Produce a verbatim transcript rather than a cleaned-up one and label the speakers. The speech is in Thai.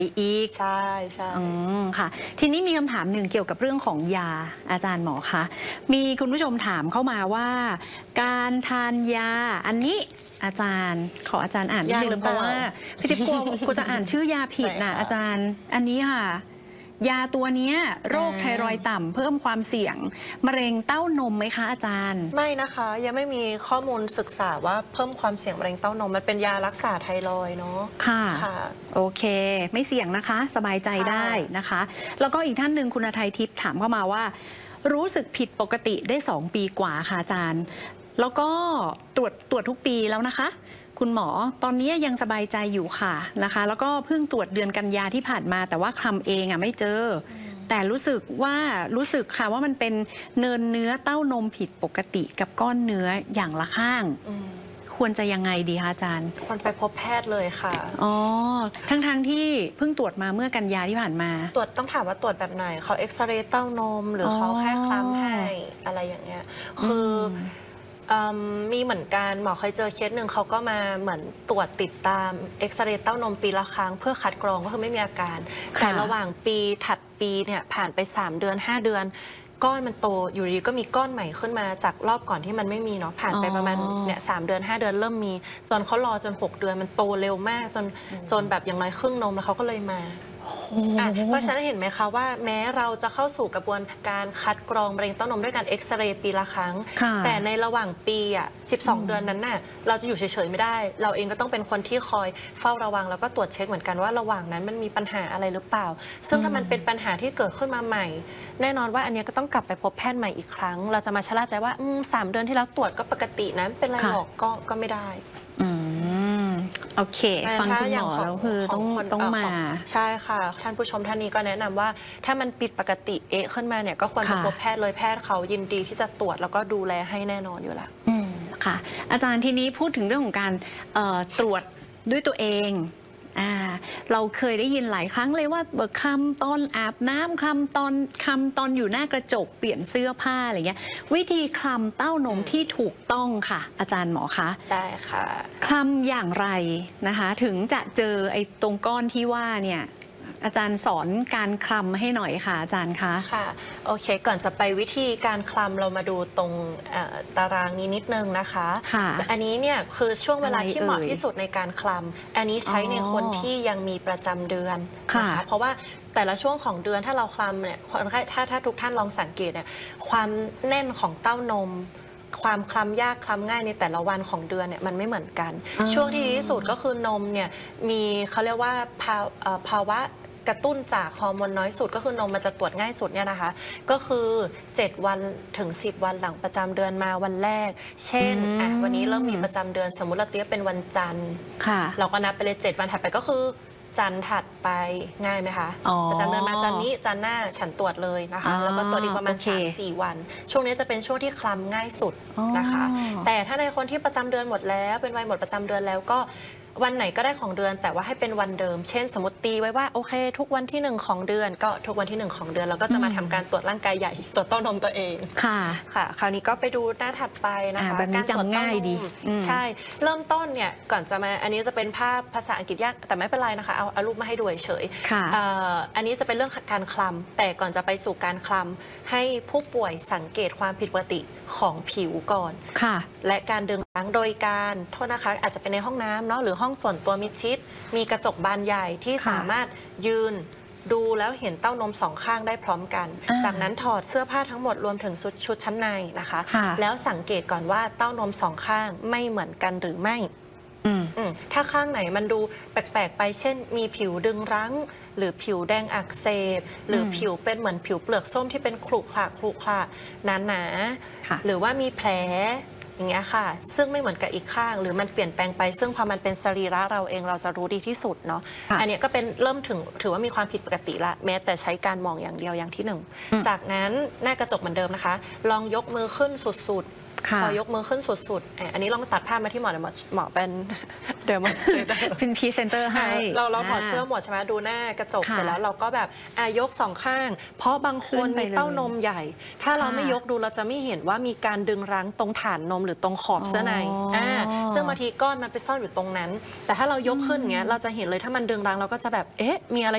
Speaker 1: อีก
Speaker 2: ใช่ใช่
Speaker 1: อืมค่ะทีนี้มีคำถามหนึ่งเกี่ยวกับเรื่องของยาอาจารย์หมอคะมีคุณผู้ชมถามเข้ามาว่า การทานยาอันนี้อาจารย์ขออาจารย์อ่านนิดนึงเพราะว่าพี่ติ๊กกลัวกลัวจะอ่านชื่อยาผิดนะอาจารย์อันนี้ค่ะยาตัวนี้โรคไทรอยด์ต่ำเพิ่มความเสี่ยงมะเร็งเต้านมไหมคะอาจารย์
Speaker 2: ไม่นะคะยังไม่มีข้อมูลศึกษาว่าเพิ่มความเสี่ยงมะเร็งเต้านมมันเป็นยารักษาไทรอยด์เนาะ
Speaker 1: ค่ะโอเคไม่เสี่ยงนะคะสบายใจได้นะคะแล้วก็อีกท่านหนึ่งคุณอาทัยทิพย์ถามเข้ามาว่ารู้สึกผิดปกติได้สองปีกว่าค่ะอาจารย์แล้วก็ตรวจตรวจทุกปีแล้วนะคะคุณหมอตอนนี้ยังสบายใจอยู่ค่ะนะคะแล้วก็เพิ่งตรวจเดือนกันยาที่ผ่านมาแต่ว่าคลำเองอ่ะไม่เจอแต่รู้สึกว่ารู้สึกค่ะว่ามันเป็นเนินเนื้อเต้านมผิดปกติกับก้อนเนื้ออย่างละข้างควรจะยังไงดีคะอาจารย์
Speaker 2: ควรไปพบแพทย์เลยค่ะ
Speaker 1: อ๋อทั้งๆ ทที่เพิ่งตรวจมาเมื่อกันยาที่ผ่านมา
Speaker 2: ตรวจต้องถามว่าตรวจแบบไหนเขาเอ็กซเรย์เต้านมหรือเขาแค่คลำให้อะไรอย่างเงี้ยคือมีเหมือนกันหมอเคยเจอเคสหนึ่งเขาก็มาเหมือนตรวจติดตามเอ็กซเรย์เต้านมปีละครั้งเพื่อคัดกรองก็คือไม่มีอาการแต่ระหว่างปีถัดปีเนี่ยผ่านไปสามเดือนห้าเดือนก้อนมันโตอยู่ดีก็มีก้อนใหม่ขึ้นมาจากรอบก่อนที่มันไม่มีเนาะผ่านไปประมาณเนี่ยสามเดือนห้าเดือนเริ่มมีจนเขารอจนหกเดือนมันโตเร็วมากจนจนแบบอย่างน้อยครึ่งนมแล้วเขาก็เลยมาเพราะฉะนั้นเห็นไหมคะว่าแม้เราจะเข้าสู่กระบวนการคัดกรองมะเร็งเต้านมด้วยการเอ็กซเรย์ปีละครั้งแต่ในระหว่างปีอ่ะสิบสองเดือนนั้นน่ะเราจะอยู่เฉยๆไม่ได้เราเองก็ต้องเป็นคนที่คอยเฝ้าระวังแล้วก็ตรวจเช็คเหมือนกันว่าระหว่างนั้นมันมีปัญหาอะไรหรือเปล่าซึ่งถ้ามันเป็นปัญหาที่เกิดขึ้นมาใหม่แน่นอนว่าอันนี้ก็ต้องกลับไปพบแพทย์ใหม่อีกครั้งเราจะมาชะล่าใจว่าสามเดือนที่แล้วตรวจก็ปกตินะเป็นไรหรอกก็ก็ไม่ได้
Speaker 1: โอเคฟังคุณหมอแล้วคือต้องต้องมา
Speaker 2: ใช่ค่ะท่านผู้ชมท่านนี้ก็แนะนำว่าถ้ามันปิดปกติเอะขึ้นมาเนี่ยก็ควรไปพบแพทย์เลยแพทย์เขายินดีที่จะตรวจแล้วก็ดูแลให้แน่นอนอยู่แล้ว
Speaker 1: ค่ะอาจารย์ทีนี้พูดถึงเรื่องของการตรวจด้วยตัวเองอ่าเราเคยได้ยินหลายครั้งเลยว่าเบิกคำตอนอาบน้ำคำตอนคำตอนอยู่หน้ากระจกเปลี่ยนเสื้อผ้าอะไรเงี้ยวิธีคลำเต้านมที่ถูกต้องค่ะอาจารย์หมอคะ
Speaker 2: ได้ค่ะ
Speaker 1: คลำอย่างไรนะคะถึงจะเจอไอ้ตรงก้อนที่ว่าเนี่ยอาจารย์สอนการคลำให้หน่อยค่ะอาจารย์คะ
Speaker 2: ค่ะโอเคก่อนจะไปวิธีการคลำเรามาดูตรงตารางนี้นิดนึงนะคะ
Speaker 1: ค่ะ
Speaker 2: อันนี้เนี่ยคือช่วงเวลาที่เหมาะที่สุดในการคลำอันนี้ใช้ในคนที่ยังมีประจำเดือนนะคะเพราะว่าแต่ละช่วงของเดือนถ้าเราคลำเนี่ยถ้าถ้าทุกท่านลองสังเกตเนี่ยความแน่นของเต้านมความคลำยากคลำง่ายในแต่ละวันของเดือนเนี่ยมันไม่เหมือนกันช่วงที่ดีที่สุดก็คือนมเนี่ยมีเขาเรียกว่าภาวะกระตุ้นจากฮอร์โมนน้อยสุดก็คือนมมันจะตรวจง่ายสุดเนี่ยนะคะก็คือเจ็ดวันถึงสิบวันหลังประจำเดือนมาวันแรกเช่นอ่ะวันนี้เริ่มมีประจำเดือนสมมุติเราเตี้ยเป็นวันจันทร์เราก็นับไปเลยเจ็ดวันถัดไปก็คือจันทร์ถัดไปง่ายไหมคะประจำเดือนมาจันทร์นี้จันทร์หน้าฉันตรวจเลยนะคะแล้วก็ตรวจอีกประมาณ สามถึงสี่ วันช่วงนี้จะเป็นช่วงที่คลำง่ายสุดนะคะแต่ถ้าในคนที่ประจำเดือนหมดแล้วเป็นวัยหมดประจำเดือนแล้วก็วันไหนก็ได้ของเดือนแต่ว่าให้เป็นวันเดิมเช่นสมมติตีไว้ว่าโอเคทุกวันที่หนึ่งของเดือนก็ทุกวันที่หนึ่งของเดือนเราก็จะมาทำการตรวจร่างกายใหญ่ตรวจเต้านมตัวเอง
Speaker 1: ค่ะ
Speaker 2: ค่ะคราวนี้ก็ไปดูหน้าถัดไปนะคะ
Speaker 1: การตรวจง่ายดี
Speaker 2: ใช่เริ่มต้นเนี่ยก่อนจะมาอันนี้จะเป็นภาพภาษาอังกฤษยากแต่ไม่เป็นไรนะคะเอาเอารูปมาให้ดูเฉยอันนี้จะเป็นเรื่องการคลำแต่ก่อนจะไปสู่การคลำให้ผู้ป่วยสังเกตความผิดปกติของผิวก่อนและการดึงรั้งโดยการโทษนะคะอาจจะเป็นในห้องน้ำเนาะหรือห้องส่วนตัวมิดชิดมีกระจกบานใหญ่ที่สามารถยืนดูแล้วเห็นเต้านมสองข้างได้พร้อมกันจากนั้นถอดเสื้อผ้าทั้งหมดรวมถึงชุดชุดชั้นในนะคะแล้วสังเกตก่อนว่าเต้านมสองข้างไม่เหมือนกันหรือไม่ถ้าข้างไหนมันดูแปลกๆไปเช่นมีผิวดึงรั้งหรือผิวแดงอักเสบหรือผิวเป็นเหมือนผิวเปลือกส้มที่เป็นขรุขระขรุขระหนาๆหรือว่ามีแผลอย่างเงี้ยค่ะซึ่งไม่เหมือนกับอีกข้างหรือมันเปลี่ยนแปลงไปซึ่งพอมันเป็นสรีระเราเองเราจะรู้ดีที่สุดเนาะอันนี้ก็เป็นเริ่มถึงถือว่ามีความผิดปกติละแม้แต่ใช้การมองอย่างเดียวอย่างที่หนึ่งจากนั้นหน้ากระจกเหมือนเดิมนะคะลองยกมือขึ้นสุดพอยกมือขึ้นสุดๆอันนี้ลองตัดภาพมาที่หมอเลยหมอเป็นเดโมนสเตรเตอร์
Speaker 1: เป็นพรีเซนเตอร์ให้
Speaker 2: เราเราถอดเสื้อหมดใช่ไหมดูหน้ากระจกเสร็จแล้วเราก็แบบยกสองข้างเพราะบางคนมีเต้านมใหญ่ถ้าเราไม่ยกดูเราจะไม่เห็นว่ามีการดึงรั้งตรงฐานนมหรือตรงขอบเสื้อในซึ่งบางทีก้อนมันไปซ่อนอยู่ตรงนั้นแต่ถ้าเรายกขึ้นเงี้ยเราจะเห็นเลยถ้ามันดึงรั้งเราก็จะแบบเอ๊ะมีอะไร